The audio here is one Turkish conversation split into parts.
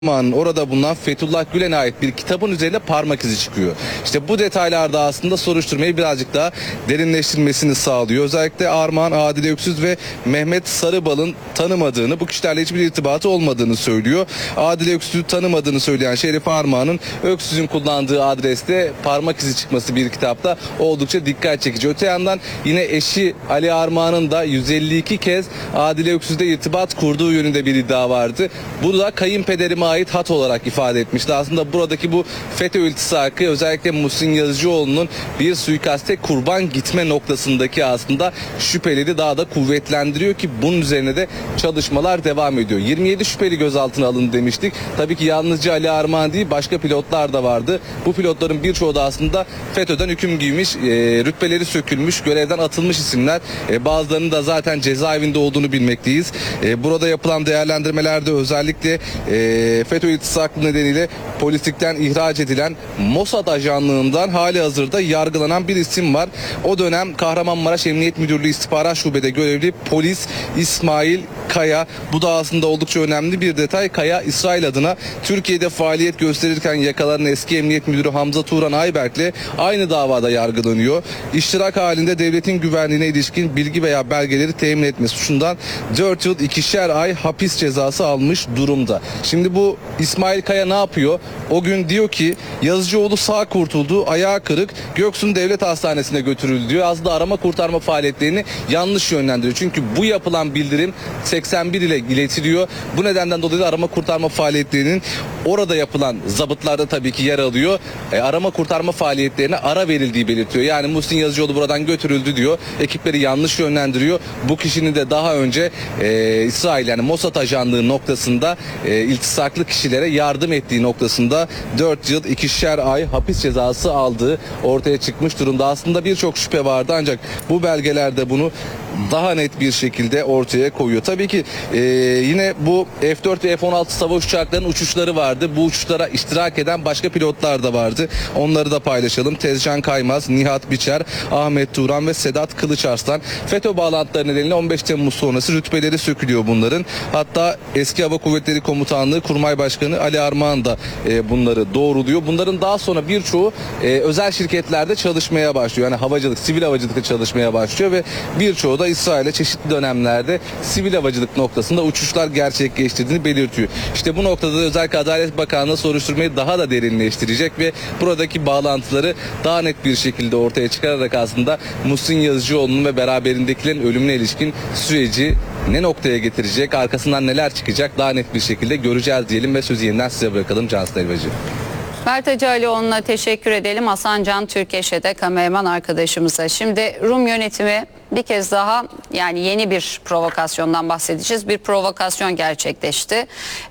Orada bulunan Fethullah Gülen'e ait bir kitabın üzerinde parmak izi çıkıyor. İşte bu detaylarda aslında soruşturmayı birazcık daha derinleştirmesini sağlıyor. Özellikle Armağan Adile Öksüz ve Mehmet Sarıbal'ın tanımadığını, bu kişilerle hiçbir irtibatı olmadığını söylüyor. Adile Öksüz'ü tanımadığını söyleyen Şerif Armağan'ın Öksüz'ün kullandığı adreste parmak izi çıkması bir kitapta oldukça dikkat çekici. Öte yandan yine eşi Ali Armağan'ın da 152 kez Adile Öksüz'le irtibat kurduğu yönünde bir iddia vardı. Bu da kayınpederime ait hat olarak ifade etmişti. Aslında buradaki bu FETÖ iltisakı özellikle Muhsin Yazıcıoğlu'nun bir suikaste kurban gitme noktasındaki aslında şüpheleri daha da kuvvetlendiriyor ki bunun üzerine de çalışmalar devam ediyor. 27 şüpheli gözaltına alındı demiştik. Tabii ki yalnızca Ali Armağan değil, başka pilotlar da vardı. Bu pilotların birçoğu da aslında FETÖ'den hüküm giymiş, rütbeleri sökülmüş, görevden atılmış isimler. Bazılarının da zaten cezaevinde olduğunu bilmekteyiz. Burada yapılan değerlendirmelerde özellikle FETÖ iltisaklı nedeniyle polislikten ihraç edilen Mossad ajanlığından hali hazırda yargılanan bir isim var. O dönem Kahramanmaraş Emniyet Müdürlüğü İstihbarat Şube'de görevli polis İsmail Kaya. Bu da aslında oldukça önemli bir detay. Kaya, İsrail adına Türkiye'de faaliyet gösterirken yakalanan eski Emniyet Müdürü Hamza Turan Ayberk'le aynı davada yargılanıyor. İştirak halinde devletin güvenliğine ilişkin bilgi veya belgeleri temin etme suçundan 4 yıl 2'şer ay hapis cezası almış durumda. Şimdi bu İsmail Kaya ne yapıyor? O gün diyor ki Yazıcıoğlu sağ kurtuldu, ayağı kırık, Göksun Devlet Hastanesi'ne götürüldü diyor. Aslında arama kurtarma faaliyetlerini yanlış yönlendiriyor. Çünkü bu yapılan bildirim 81 ile iletiliyor. Bu nedenden dolayı arama kurtarma faaliyetlerinin orada yapılan zabıtlarda tabii ki yer alıyor. Arama kurtarma faaliyetlerine ara verildiği belirtiyor. Yani Muhsin Yazıcıoğlu buradan götürüldü diyor. Ekipleri yanlış yönlendiriyor. Bu kişinin de daha önce İsrail yani Mossad ajanlığı noktasında iltisaklı kişilere yardım ettiği noktasında 4 yıl 2'şer ay hapis cezası aldığı ortaya çıkmış durumda. Aslında birçok şüphe vardı ancak bu belgelerde bunu daha net bir şekilde ortaya koyuyor. Tabii ki yine bu F-4 ve F-16 savaş uçaklarının uçuşları vardı. Bu uçuşlara iştirak eden başka pilotlar da vardı. Onları da paylaşalım. Tezcan Kaymaz, Nihat Biçer, Ahmet Turan ve Sedat Kılıçarslan. FETÖ bağlantıları nedeniyle 15 Temmuz sonrası rütbeleri sökülüyor bunların. Hatta eski Hava Kuvvetleri Komutanlığı Kurmay Başkanı Ali Armağan da bunları doğruluyor. Bunların daha sonra birçoğu özel şirketlerde çalışmaya başlıyor. Yani havacılık, sivil havacılıkta çalışmaya başlıyor ve birçoğu da İsrail'e çeşitli dönemlerde sivil havacılık noktasında uçuşlar gerçekleştirdiğini belirtiyor. İşte bu noktada da özellikle Adalet Bakanlığı soruşturmayı daha da derinleştirecek ve buradaki bağlantıları daha net bir şekilde ortaya çıkararak aslında Muhsin Yazıcıoğlu'nun ve beraberindekilerin ölümüne ilişkin süreci ne noktaya getirecek, arkasından neler çıkacak daha net bir şekilde göreceğiz diyelim ve sözü yeniden size bırakalım Cansın Elvacı. Mert Hacı Alioğlu'na teşekkür edelim. Hasan Can Türkeş'e de kameraman arkadaşımıza. Şimdi Rum yönetimi bir kez daha yani yeni bir provokasyondan bahsedeceğiz. Bir provokasyon gerçekleşti.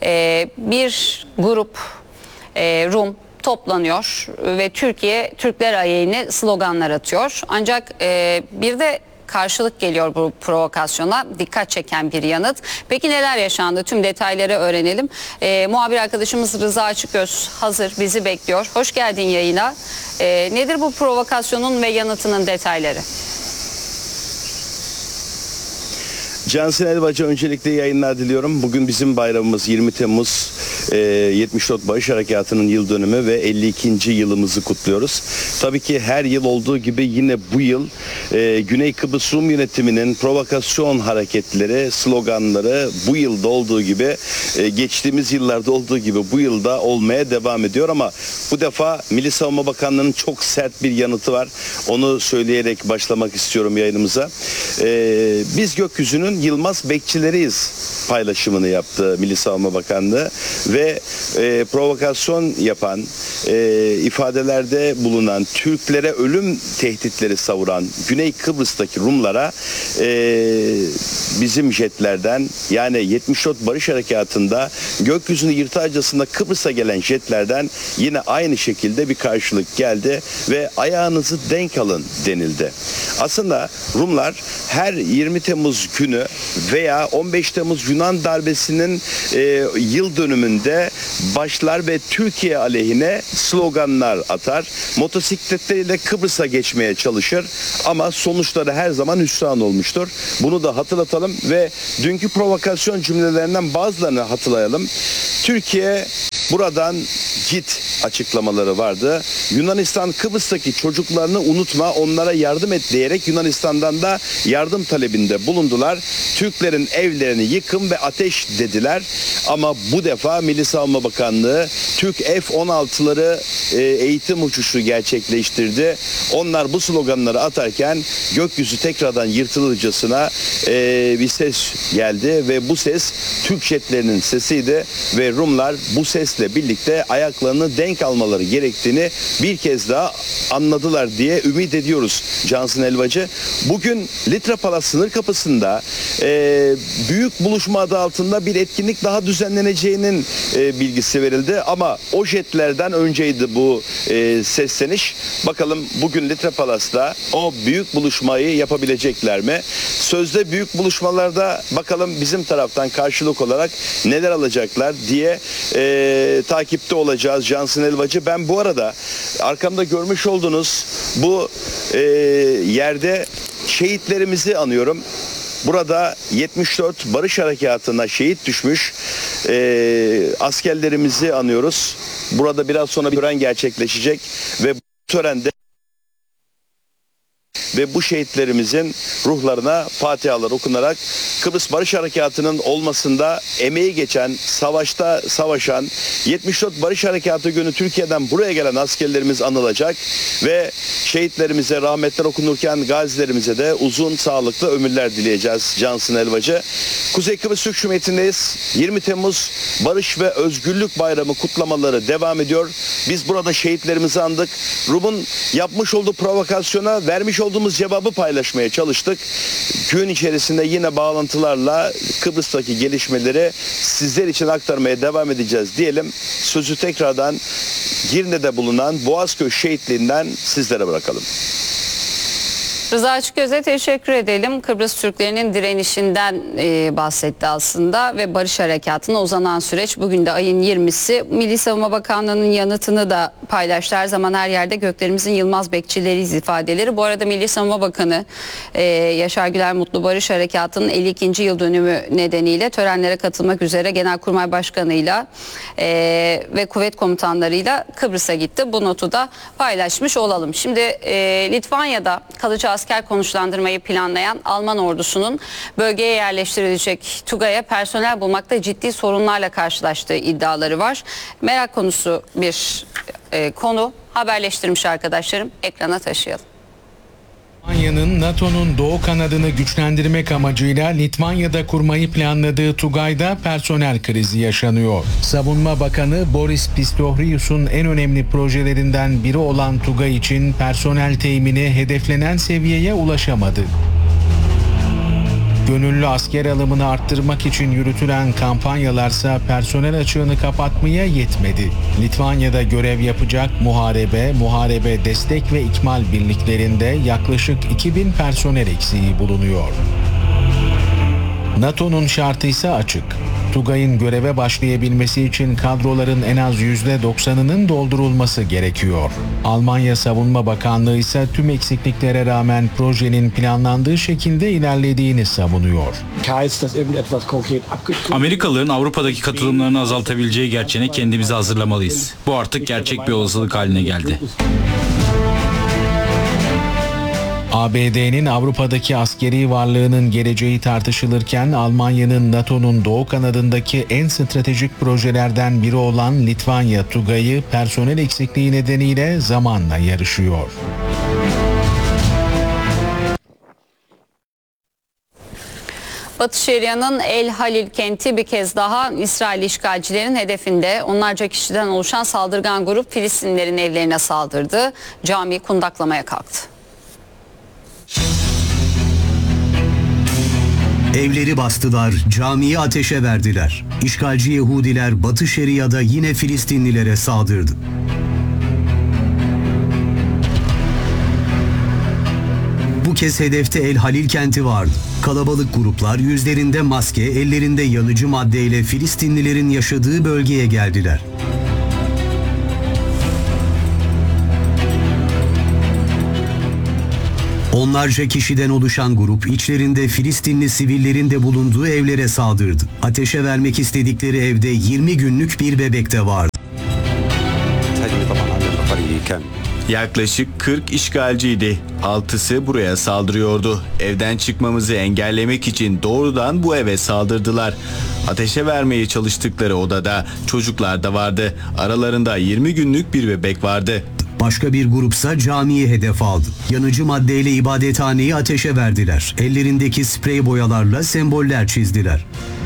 Bir grup Rum toplanıyor ve Türkler aleyhine sloganlar atıyor. Ancak bir de karşılık geliyor bu provokasyona. Dikkat çeken bir yanıt. Peki neler yaşandı? Tüm detayları öğrenelim. Muhabir arkadaşımız Rıza Açıkgöz hazır, bizi bekliyor. Hoş geldin yayına. Nedir bu provokasyonun ve yanıtının detayları? Cansın Elvacı, öncelikle yayınlar diliyorum. Bugün bizim bayramımız 20 Temmuz 74 Barış Harekatı'nın yıl dönümü ve 52. yılımızı kutluyoruz. Tabii ki her yıl olduğu gibi yine bu yıl Güney Kıbrıs Rum yönetiminin provokasyon hareketleri, sloganları bu yılda olduğu gibi geçtiğimiz yıllarda olduğu gibi bu yılda olmaya devam ediyor ama bu defa Milli Savunma Bakanlığı'nın çok sert bir yanıtı var. Onu söyleyerek başlamak istiyorum yayınımıza. Biz gökyüzünün Yılmaz bekçileriyiz paylaşımını yaptı Milli Savunma Bakanlığı ve provokasyon yapan, ifadelerde bulunan, Türklere ölüm tehditleri savuran Güney Kıbrıs'taki Rumlara bizim jetlerden, yani 74 Barış Harekatı'nda gökyüzünü yırtarcasına Kıbrıs'a gelen jetlerden yine aynı şekilde bir karşılık geldi ve ayağınızı denk alın denildi. Aslında Rumlar her 20 Temmuz günü veya 15 Temmuz Yunan darbesinin yıl dönümünde başlar ve Türkiye aleyhine sloganlar atar. Motosikletleriyle Kıbrıs'a geçmeye çalışır ama sonuçları her zaman hüsran olmuştur. Bunu da hatırlatalım ve dünkü provokasyon cümlelerinden bazılarını hatırlayalım. Türkiye buradan git açıklamaları vardı. Yunanistan Kıbrıs'taki çocuklarını unutma, onlara yardım et diyerek Yunanistan'dan da yardım talebinde bulundular. Türklerin evlerini yıkın ve ateş dediler. Ama bu defa Milli Savunma Bakanlığı Türk F-16'ları eğitim uçuşu gerçekleştirdi. Onlar bu sloganları atarken gökyüzü tekrardan yırtılırcasına bir ses geldi ve bu ses Türk jetlerinin sesiydi ve Rumlar bu sesle birlikte ayaklarını denk almaları gerektiğini bir kez daha anladılar diye ümit ediyoruz Cansın Elvacı. Bugün Litra Palas sınır kapısında büyük buluşma adı altında bir etkinlik daha düzenleneceğinin bilgisi verildi ama o jetlerden önceydi bu sesleniş. Bakalım bugün Litra Palas'ta o büyük buluşmayı yapabilecekler mi? Sözde büyük buluşmalarda bakalım bizim taraftan karşılık olarak neler alacaklar diye takipte olacağız Cansın Elvacı. Ben bu arada arkamda görmüş olduğunuz bu yerde şehitlerimizi anıyorum. Burada 74 Barış Harekatı'na şehit düşmüş askerlerimizi anıyoruz. Burada biraz sonra bir tören gerçekleşecek ve bu törende ve bu şehitlerimizin ruhlarına fatihalar okunarak Kıbrıs Barış Harekatı'nın olmasında emeği geçen, savaşta savaşan 74 Barış Harekatı günü Türkiye'den buraya gelen askerlerimiz anılacak ve şehitlerimize rahmetler okunurken gazilerimize de uzun sağlıklı ömürler dileyeceğiz Cansın Elvacı. Kuzey Kıbrıs Türk Cumhuriyeti'ndeyiz. 20 Temmuz Barış ve Özgürlük Bayramı kutlamaları devam ediyor. Biz burada şehitlerimizi andık. Rum'un yapmış olduğu provokasyona vermiş olduğumuz cevabı paylaşmaya çalıştık. Gün içerisinde yine bağlantılarla Kıbrıs'taki gelişmeleri sizler için aktarmaya devam edeceğiz diyelim. Sözü tekrardan Girne'de bulunan Boğazköy şehitliğinden sizlere bırakalım. Rıza Açıkgöz'e teşekkür edelim. Kıbrıs Türklerinin direnişinden bahsetti aslında ve Barış Harekatı'na uzanan süreç bugün de ayın 20'si. Milli Savunma Bakanlığı'nın yanıtını da paylaştı. Her zaman her yerde göklerimizin yılmaz bekçileriyiz ifadeleri. Bu arada Milli Savunma Bakanı Yaşar Güler Mutlu Barış Harekatı'nın 52. yıl dönümü nedeniyle törenlere katılmak üzere Genelkurmay Başkanı'yla ve kuvvet komutanlarıyla Kıbrıs'a gitti. Bu notu da paylaşmış olalım. Şimdi Litvanya'da kalıcı asker konuşlandırmayı planlayan Alman ordusunun bölgeye yerleştirilecek Tugay'a personel bulmakta ciddi sorunlarla karşılaştığı iddiaları var. Merak konusu bir konu, haberleştirmiş arkadaşlarım, ekrana taşıyalım. Almanya'nın NATO'nun doğu kanadını güçlendirmek amacıyla Litvanya'da kurmayı planladığı Tugay'da personel krizi yaşanıyor. Savunma Bakanı Boris Pistorius'un en önemli projelerinden biri olan Tugay için personel temini hedeflenen seviyeye ulaşamadı. Gönüllü asker alımını arttırmak için yürütülen kampanyalarsa personel açığını kapatmaya yetmedi. Litvanya'da görev yapacak muharebe destek ve ikmal birliklerinde yaklaşık 2000 personel eksiği bulunuyor. NATO'nun şartı ise açık. Tugay'ın göreve başlayabilmesi için kadroların en az %90'ının doldurulması gerekiyor. Almanya Savunma Bakanlığı ise tüm eksikliklere rağmen projenin planlandığı şekilde ilerlediğini savunuyor. Amerikalıların Avrupa'daki katılımlarını azaltabileceği gerçeğine kendimizi hazırlamalıyız. Bu artık gerçek bir olasılık haline geldi. ABD'nin Avrupa'daki askeri varlığının geleceği tartışılırken Almanya'nın NATO'nun doğu kanadındaki en stratejik projelerden biri olan Litvanya Tugay'ı personel eksikliği nedeniyle zamanla yarışıyor. Batı Şeria'nın El Halil kenti bir kez daha İsrail işgalcilerin hedefinde. Onlarca kişiden oluşan saldırgan grup Filistinlilerin evlerine saldırdı. Camiyi kundaklamaya kalktı. Evleri bastılar, camiyi ateşe verdiler. İşgalci Yahudiler Batı Şeria'da yine Filistinlilere saldırdı. Bu kez hedefte El Halil kenti vardı. Kalabalık gruplar yüzlerinde maske, ellerinde yanıcı maddeyle Filistinlilerin yaşadığı bölgeye geldiler. Onlarca kişiden oluşan grup içlerinde Filistinli sivillerin de bulunduğu evlere saldırdı. Ateşe vermek istedikleri evde 20 günlük bir bebek de vardı. Yaklaşık 40 işgalciydi. 6'sı buraya saldırıyordu. Evden çıkmamızı engellemek için doğrudan bu eve saldırdılar. Ateşe vermeye çalıştıkları odada çocuklar da vardı. Aralarında 20 günlük bir bebek vardı. Başka bir grupsa camiyi hedef aldı. Yanıcı maddeyle ibadethaneyi ateşe verdiler. Ellerindeki sprey boyalarla semboller çizdiler.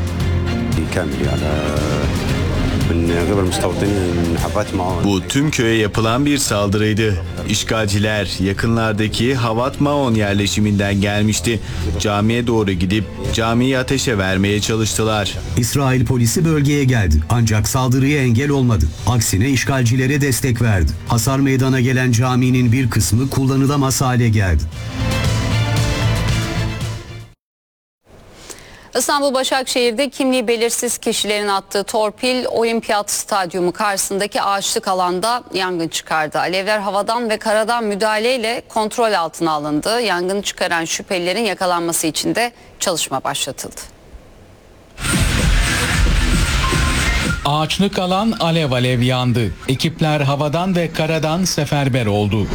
Bu tüm köye yapılan bir saldırıydı. İşgalciler yakınlardaki Havat Maon yerleşiminden gelmişti. Camiye doğru gidip camiyi ateşe vermeye çalıştılar. İsrail polisi bölgeye geldi ancak saldırıya engel olmadı. Aksine işgalcilere destek verdi. Hasar meydana gelen caminin bir kısmı kullanılamaz hale geldi. İstanbul Başakşehir'de kimliği belirsiz kişilerin attığı torpil Olimpiyat Stadyumu karşısındaki ağaçlık alanda yangın çıkardı. Alevler havadan ve karadan müdahaleyle kontrol altına alındı. Yangını çıkaran şüphelilerin yakalanması için de çalışma başlatıldı. Ağaçlık alan alev alev yandı. Ekipler havadan ve karadan seferber oldu.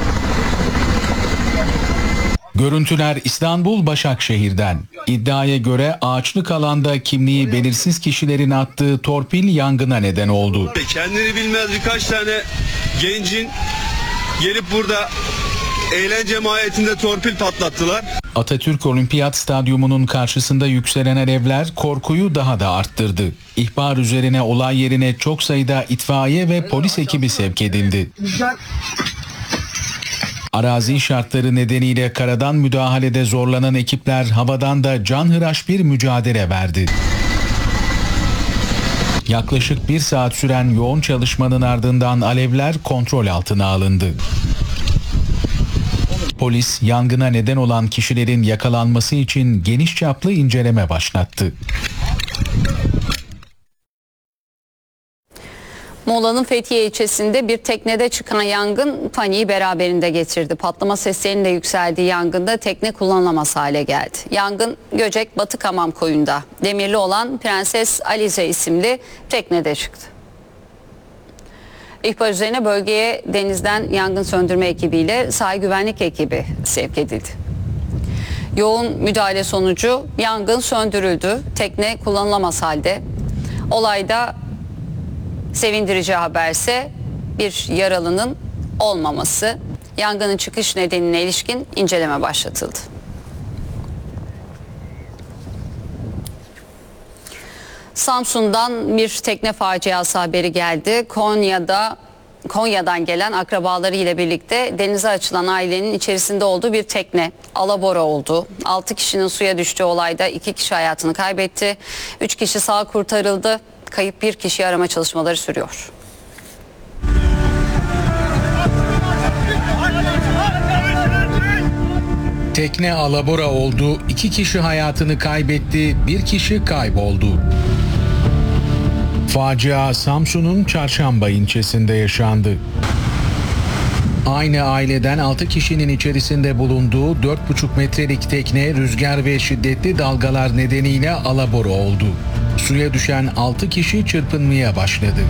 Görüntüler İstanbul Başakşehir'den. İddiaya göre ağaçlık alanda kimliği belirsiz kişilerin attığı torpil yangına neden oldu. Kendini bilmez birkaç tane gencin gelip burada eğlence mahiyetinde torpil patlattılar. Atatürk Olimpiyat Stadyumu'nun karşısında yükselen alevler korkuyu daha da arttırdı. İhbar üzerine olay yerine çok sayıda itfaiye ve polis ekibi sevk edildi. Arazi şartları nedeniyle karadan müdahalede zorlanan ekipler havadan da canhıraş bir mücadele verdi. Yaklaşık 1 saat süren yoğun çalışmanın ardından alevler kontrol altına alındı. Polis yangına neden olan kişilerin yakalanması için geniş çaplı inceleme başlattı. Muğla'nın Fethiye ilçesinde bir teknede çıkan yangın paniği beraberinde getirdi. Patlama seslerinin de yükseldiği yangında tekne kullanılamaz hale geldi. Yangın Göcek Batıkamam koyunda demirli olan Prenses Alize isimli teknede çıktı. İhbar üzerine bölgeye denizden yangın söndürme ekibiyle sahil güvenlik ekibi sevk edildi. Yoğun müdahale sonucu yangın söndürüldü. Tekne kullanılamaz halde. Olayda sevindirici haberse bir yaralının olmaması. Yangının çıkış nedenine ilişkin inceleme başlatıldı. Samsun'dan bir tekne faciası haberi geldi. Konya'dan gelen akrabaları ile birlikte denize açılan ailenin içerisinde olduğu bir tekne alabora oldu. 6 kişinin suya düştüğü olayda 2 kişi hayatını kaybetti. 3 kişi sağ kurtarıldı. Kayıp bir kişiyi arama çalışmaları sürüyor. Tekne alabora oldu, 2 kişi hayatını kaybetti, 1 kişi kayboldu. Facia Samsun'un Çarşamba ilçesinde yaşandı. Aynı aileden 6 kişinin içerisinde bulunduğu 4,5 metrelik tekne rüzgar ve şiddetli dalgalar nedeniyle alabora oldu. Suya düşen 6 kişi çırpınmaya başladı.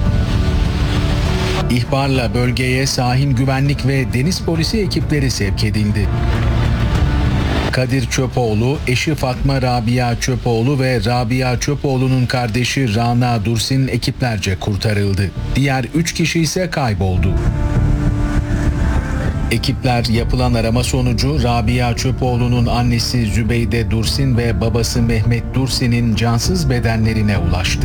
İhbarla bölgeye sahil güvenlik ve deniz polisi ekipleri sevk edildi. Kadir Çöpoğlu, eşi Fatma Rabia Çöpoğlu ve Rabia Çöpoğlu'nun kardeşi Rana Dursin ekiplerce kurtarıldı. Diğer 3 kişi ise kayboldu. Ekipler yapılan arama sonucu Rabia Çöpoğlu'nun annesi Zübeyde Dursin ve babası Mehmet Dursin'in cansız bedenlerine ulaştı.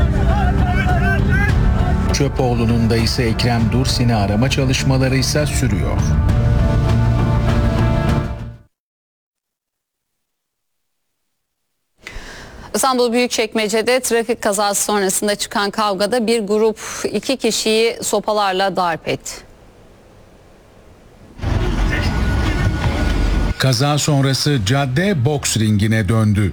Çöpoğlu'nun dayısı Ekrem Dursin'i arama çalışmaları ise sürüyor. İstanbul Büyükçekmece'de trafik kazası sonrasında çıkan kavgada bir grup 2 kişiyi sopalarla darp etti. Kaza sonrası cadde boks ringine döndü.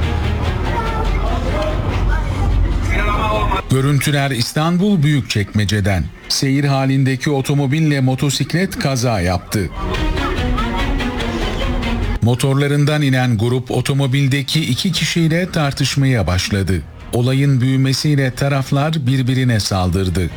Görüntüler İstanbul Büyükçekmece'den. Seyir halindeki otomobille motosiklet kaza yaptı. Motorlarından inen grup otomobildeki 2 kişiyle tartışmaya başladı. Olayın büyümesiyle taraflar birbirine saldırdı.